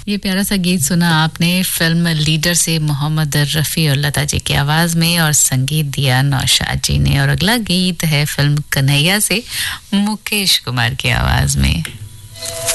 ये प्यारा सा गीत सुना आपने फिल्म लीडर से मोहम्मद रफ़ी और लता जी की आवाज़ में और संगीत दिया नौशाद जी ने। और अगला गीत है फिल्म कन्हैया से मुकेश कुमार की आवाज़ में।